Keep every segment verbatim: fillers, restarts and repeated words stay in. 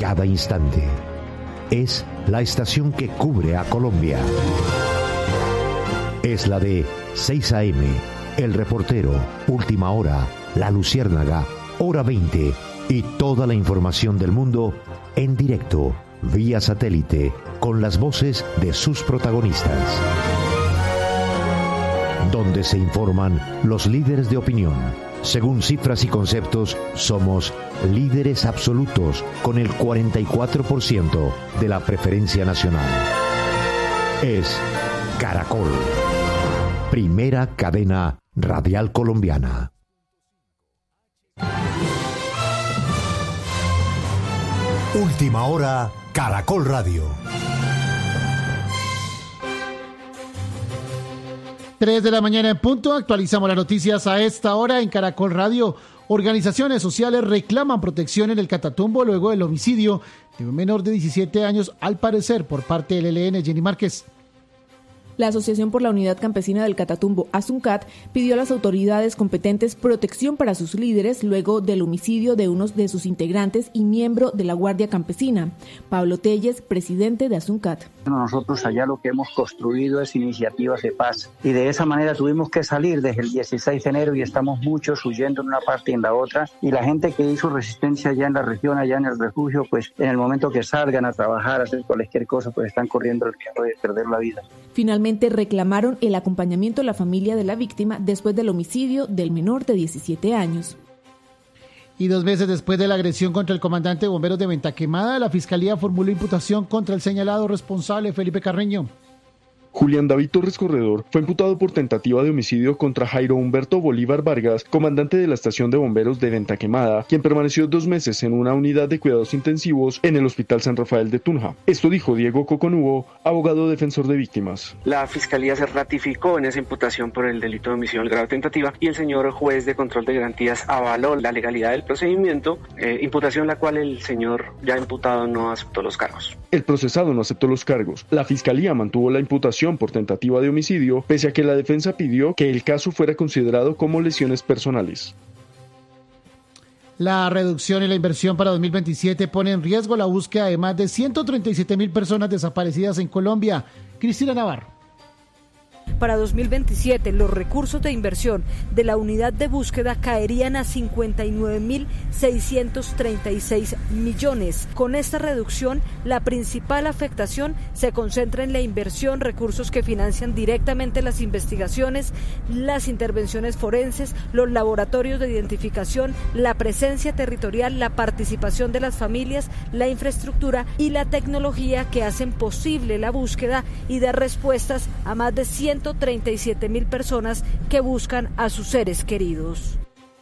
cada instante. Es la estación que cubre a Colombia. Es la de seis a eme, El Reportero, Última Hora, La Luciérnaga, Hora veinte y toda la información del mundo en directo, vía satélite, con las voces de sus protagonistas. Donde se informan los líderes de opinión. Según cifras y conceptos, somos líderes absolutos con el cuarenta y cuatro por ciento de la preferencia nacional. Es Caracol, primera cadena radial colombiana. Última Hora, Caracol Radio. tres de la mañana en punto, actualizamos las noticias a esta hora en Caracol Radio. Organizaciones sociales reclaman protección en el Catatumbo luego del homicidio de un menor de diecisiete años, al parecer por parte del E L N. Jenny Márquez. La Asociación por la Unidad Campesina del Catatumbo, ASUNCAT, pidió a las autoridades competentes protección para sus líderes luego del homicidio de uno de sus integrantes y miembro de la Guardia Campesina. Pablo Telles, presidente de ASUNCAT. Nosotros allá lo que hemos construido es iniciativas de paz y de esa manera tuvimos que salir desde el dieciséis de enero y estamos muchos huyendo en una parte y en la otra, y la gente que hizo resistencia allá en la región, allá en el refugio, pues en el momento que salgan a trabajar, a hacer cualquier cosa, pues están corriendo el riesgo de perder la vida. Finalmente reclamaron el acompañamiento a la familia de la víctima después del homicidio del menor de diecisiete años. Y dos meses después de la agresión contra el comandante de bomberos de Ventaquemada, la Fiscalía formuló imputación contra el señalado responsable, Felipe Carreño. Julián David Torres Corredor fue imputado por tentativa de homicidio contra Jairo Humberto Bolívar Vargas, comandante de la estación de bomberos de Ventaquemada, quien permaneció dos meses en una unidad de cuidados intensivos en el Hospital San Rafael de Tunja. Esto dijo Diego Coconubo, abogado defensor de víctimas. La Fiscalía se ratificó en esa imputación por el delito de homicidio en grado de tentativa y el señor juez de control de garantías avaló la legalidad del procedimiento, eh, imputación la cual el señor ya imputado no aceptó los cargos. El procesado no aceptó los cargos. La Fiscalía mantuvo la imputación por tentativa de homicidio, pese a que la defensa pidió que el caso fuera considerado como lesiones personales. La reducción en la inversión para dos mil veintisiete pone en riesgo la búsqueda de más de ciento treinta y siete mil personas desaparecidas en Colombia. Cristina Navarro. Para dos mil veintisiete, los recursos de inversión de la unidad de búsqueda caerían a cincuenta y nueve mil seiscientos treinta y seis millones. Con esta reducción, la principal afectación se concentra en la inversión, recursos que financian directamente las investigaciones, las intervenciones forenses, los laboratorios de identificación, la presencia territorial, la participación de las familias, la infraestructura y la tecnología que hacen posible la búsqueda y dar respuestas a más de ciento treinta y siete mil personas que buscan a sus seres queridos.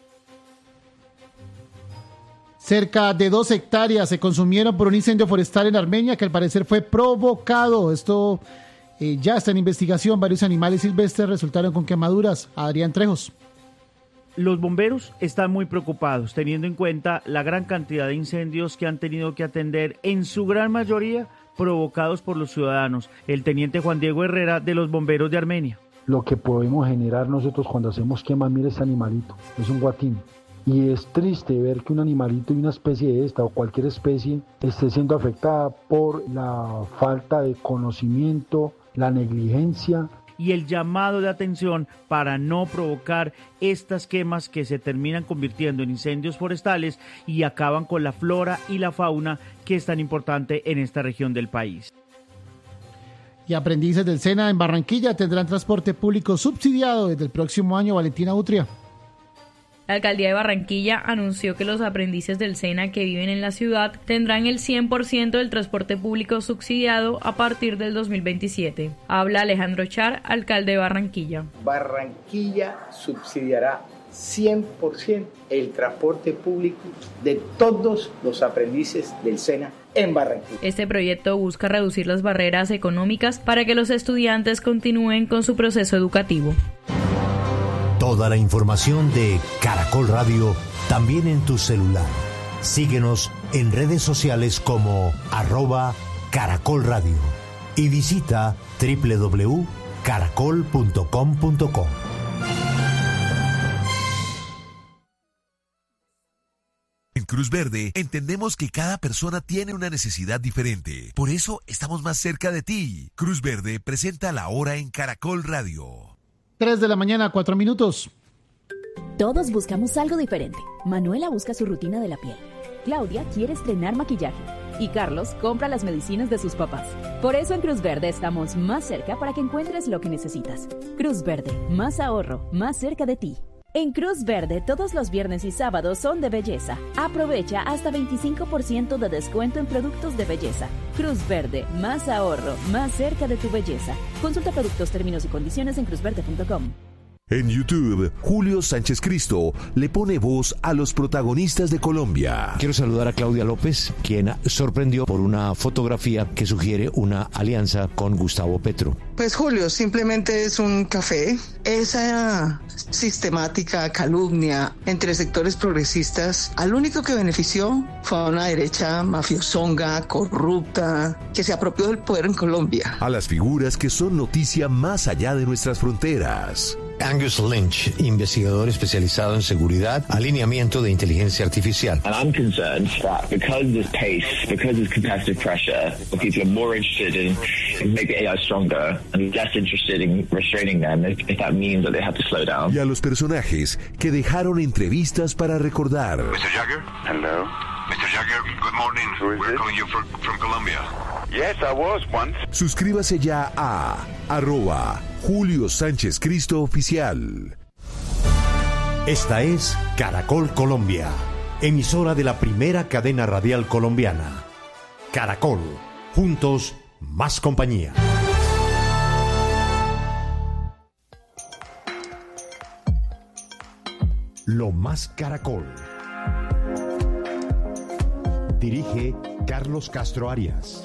Cerca de dos hectáreas se consumieron por un incendio forestal en Armenia que al parecer fue provocado. Esto eh, ya está en investigación. Varios animales silvestres resultaron con quemaduras. Adrián Trejos. Los bomberos están muy preocupados, teniendo en cuenta la gran cantidad de incendios que han tenido que atender, en su gran mayoría provocados por los ciudadanos. El teniente Juan Diego Herrera, de los bomberos de Armenia. Lo que podemos generar nosotros cuando hacemos quema, mire este animalito, es un guatín. Y es triste ver que un animalito y una especie de esta o cualquier especie esté siendo afectada por la falta de conocimiento, la negligencia. Y el llamado de atención para no provocar estas quemas que se terminan convirtiendo en incendios forestales y acaban con la flora y la fauna que es tan importante en esta región del país. Y aprendices del SENA en Barranquilla tendrán transporte público subsidiado desde el próximo año. Valentina Utria. La alcaldía de Barranquilla anunció que los aprendices del SENA que viven en la ciudad tendrán el cien por ciento del transporte público subsidiado a partir del dos mil veintisiete. Habla Alejandro Char, alcalde de Barranquilla. Barranquilla subsidiará cien por ciento el transporte público de todos los aprendices del SENA en Barranquilla. Este proyecto busca reducir las barreras económicas para que los estudiantes continúen con su proceso educativo. Toda la información de Caracol Radio también en tu celular. Síguenos en redes sociales como arroba Caracol Radio y visita doble u doble u doble u punto caracol punto com punto co. Cruz Verde entendemos que cada persona tiene una necesidad diferente. Por eso estamos más cerca de ti. Cruz Verde presenta La Hora en Caracol Radio. tres de la mañana, cuatro minutos. Todos buscamos algo diferente. Manuela busca su rutina de la piel. Claudia quiere estrenar maquillaje. Y Carlos compra las medicinas de sus papás. Por eso en Cruz Verde estamos más cerca para que encuentres lo que necesitas. Cruz Verde, más ahorro, más cerca de ti. En Cruz Verde, todos los viernes y sábados son de belleza. Aprovecha hasta veinticinco por ciento de descuento en productos de belleza. Cruz Verde, más ahorro, más cerca de tu belleza. Consulta productos, términos y condiciones en cruz verde punto com. En YouTube, Julio Sánchez Cristo le pone voz a los protagonistas de Colombia. Quiero saludar a Claudia López, quien sorprendió por una fotografía que sugiere una alianza con Gustavo Petro. Pues Julio, simplemente es un café. Esa sistemática calumnia entre sectores progresistas, al único que benefició fue a una derecha mafiosonga, corrupta, que se apropió del poder en Colombia. A las figuras que son noticia más allá de nuestras fronteras. Angus Lynch, investigador especializado en seguridad, alineamiento de inteligencia artificial. And I'm concerned that because of this pace, because of competitive pressure, people are more interested in, in making A I stronger and less interested in restraining them if, if that means that they have to slow down. Y a los personajes que dejaron entrevistas para recordar. mister Jagger? Hello. mister Jagger, good morning. Who is We're this? calling you from, from Colombia. Yes, I was once. Suscríbase ya a arroba Julio Sánchez Cristo Oficial. Esta es Caracol Colombia, emisora de la primera cadena radial colombiana. Caracol, juntos, más compañía. Lo más Caracol. Dirige Carlos Castro Arias.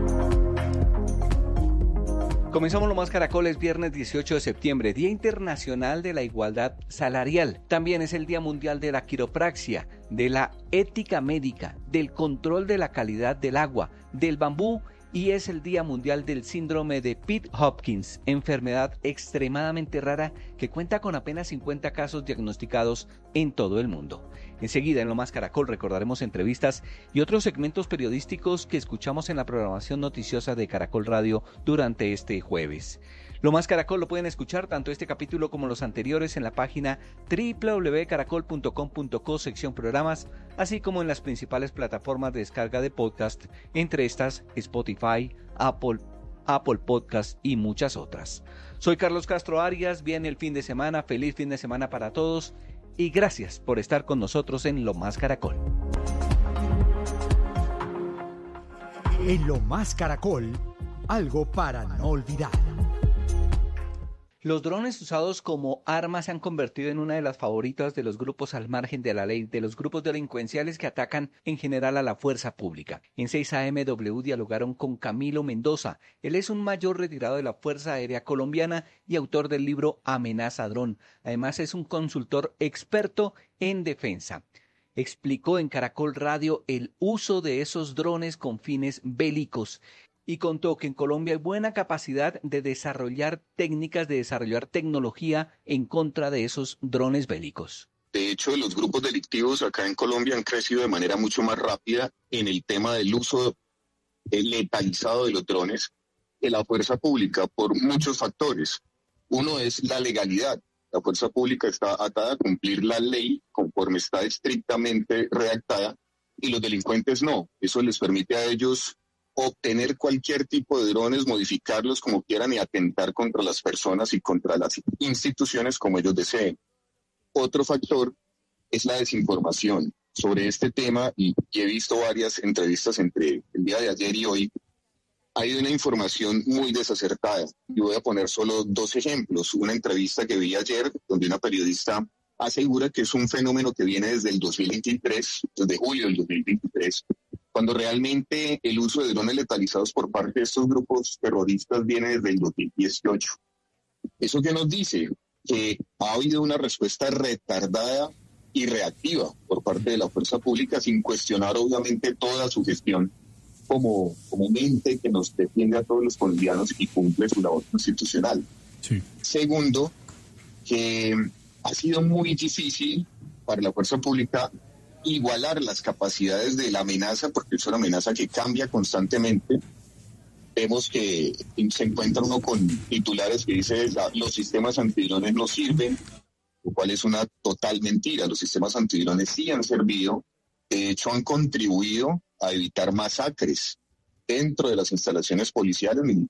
Comenzamos Lo Más Caracol, es viernes dieciocho de septiembre, Día Internacional de la Igualdad Salarial. También es el Día Mundial de la Quiropraxia, de la Ética Médica, del control de la calidad del agua, del bambú, y es el Día Mundial del Síndrome de Pitt-Hopkins, enfermedad extremadamente rara que cuenta con apenas cincuenta casos diagnosticados en todo el mundo. Enseguida en Lo Más Caracol recordaremos entrevistas y otros segmentos periodísticos que escuchamos en la programación noticiosa de Caracol Radio durante este jueves. Lo Más Caracol lo pueden escuchar tanto este capítulo como los anteriores en la página doble u doble u doble u punto caracol punto com punto co sección programas, así como en las principales plataformas de descarga de podcast, entre estas Spotify, Apple, Apple Podcast y muchas otras. Soy Carlos Castro Arias, viene el fin de semana, feliz fin de semana para todos y gracias por estar con nosotros en Lo Más Caracol. En Lo Más Caracol, algo para no olvidar. Los drones usados como armas se han convertido en una de las favoritas de los grupos al margen de la ley, de los grupos delincuenciales que atacan en general a la fuerza pública. En seis A M W dialogaron con Camilo Mendoza. Él es un mayor retirado de la Fuerza Aérea Colombiana y autor del libro Amenaza Dron. Además es un consultor experto en defensa. Explicó en Caracol Radio el uso de esos drones con fines bélicos. Y contó que en Colombia hay buena capacidad de desarrollar técnicas, de desarrollar tecnología en contra de esos drones bélicos. De hecho, los grupos delictivos acá en Colombia han crecido de manera mucho más rápida en el tema del uso letalizado de los drones de la fuerza pública por muchos factores. Uno es la legalidad. La fuerza pública está atada a cumplir la ley conforme está estrictamente redactada y los delincuentes no. Eso les permite a ellos obtener cualquier tipo de drones, modificarlos como quieran y atentar contra las personas y contra las instituciones como ellos deseen. Otro factor es la desinformación sobre este tema y, y he visto varias entrevistas entre el día de ayer y hoy. Hay una información muy desacertada. Yo voy a poner solo dos ejemplos. Una entrevista que vi ayer donde una periodista asegura que es un fenómeno que viene desde el dos mil veintitrés, desde julio del dos mil veintitrés, cuando realmente el uso de drones letalizados por parte de estos grupos terroristas viene desde el dos mil dieciocho. ¿Eso qué nos dice? Que ha habido una respuesta retardada y reactiva por parte de la fuerza pública sin cuestionar obviamente toda su gestión como, como un ente que nos defiende a todos los colombianos y cumple su labor constitucional. Sí. Segundo, que ha sido muy difícil para la fuerza pública igualar las capacidades de la amenaza, porque es una amenaza que cambia constantemente. Vemos que se encuentra uno con titulares que dice la, los sistemas antidrones no sirven, lo cual es una total mentira. Los sistemas antidrones sí han servido, de hecho han contribuido a evitar masacres dentro de las instalaciones policiales.